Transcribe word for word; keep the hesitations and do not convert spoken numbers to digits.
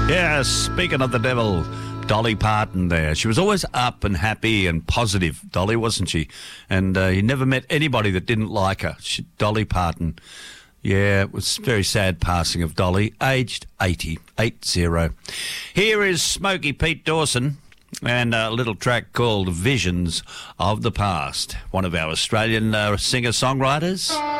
Yeah, speaking of the devil, Dolly Parton there. She was always up and happy and positive, Dolly, wasn't she? And uh, you never met anybody that didn't like her. She, Dolly Parton. Yeah, it was a very sad passing of Dolly, aged eighty, eight zero. Here is Smokey Pete Dawson and a little track called Visions of the Past, one of our Australian uh, singer-songwriters.